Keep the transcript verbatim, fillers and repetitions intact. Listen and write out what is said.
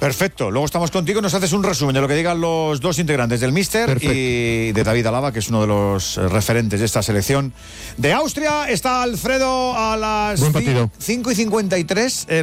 Perfecto, luego estamos contigo, nos haces un resumen de lo que digan los dos integrantes del Míster. Perfecto. Y de David Alaba, que es uno de los referentes de esta selección de Austria. Está Alfredo a las cinco y cincuenta y tres.